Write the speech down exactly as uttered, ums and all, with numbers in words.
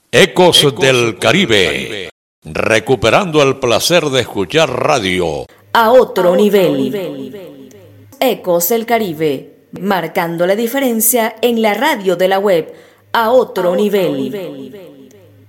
Ecos, Ecos del Caribe. Caribe, recuperando el placer de escuchar radio a otro, a nivel. otro nivel. Ecos del Caribe, marcando la diferencia en la radio de la web a otro, a otro nivel. nivel.